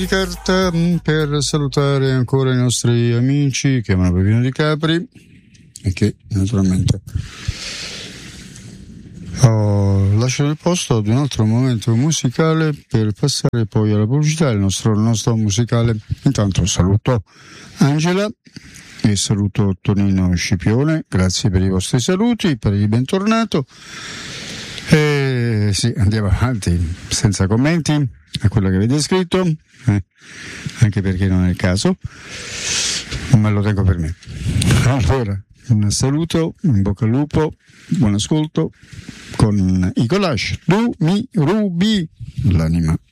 Carta per salutare ancora i nostri amici che amano Pepino di Capri e che naturalmente ho lasciato il posto ad un altro momento musicale per passare poi alla pubblicità del nostro musicale. Intanto saluto Angela e saluto Tonino Scipione, grazie per i vostri saluti, per il bentornato. Sì, andiamo avanti senza commenti a quello che avete scritto, anche perché non è il caso, ma lo tengo per me. Allora, un saluto, in bocca al lupo, buon ascolto con i collage. Tu mi rubi l'anima.